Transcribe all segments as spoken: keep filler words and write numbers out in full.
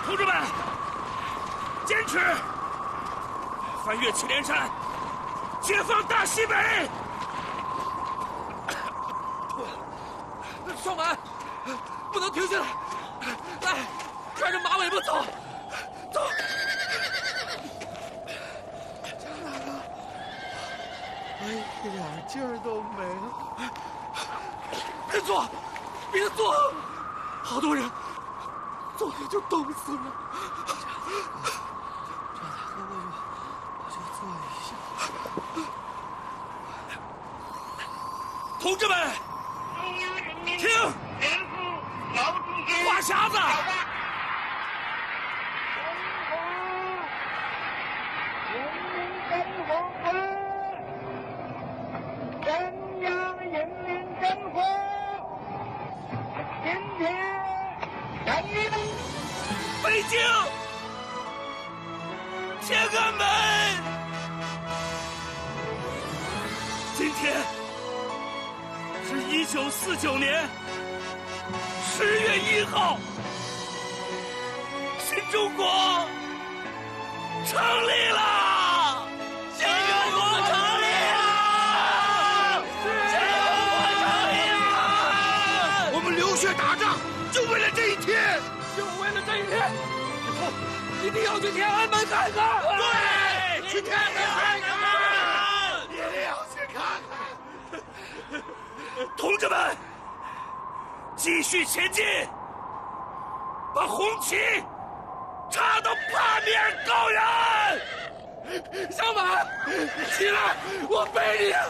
同志们，坚持！翻越祁连山，解放大西北！ 少满，不能停下来！来，看着马尾巴走，走！ 江大哥，我一点劲儿都没了。 别坐，别坐！好多人，坐着就冻死了。 张大哥，我就我就坐一下。 同志们，听，话匣子。北京，天安门！今天是一九四九年十月一号，新中国成立了！新中国成立了！新中国成立了！ 我们流血打仗，就为了这一天。 就为了这一天，以后一定要去天安门看看。 对，去天安门看看，一定要去看看。 同志们，继续前进，把红旗插到帕米尔高原。 小马，起来，我背你啊！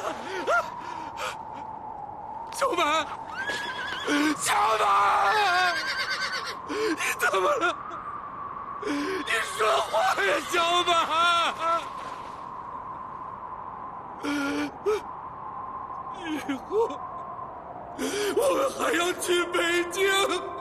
小马，小马。你怎么了？你说话呀，小马！以后我们还要去北京。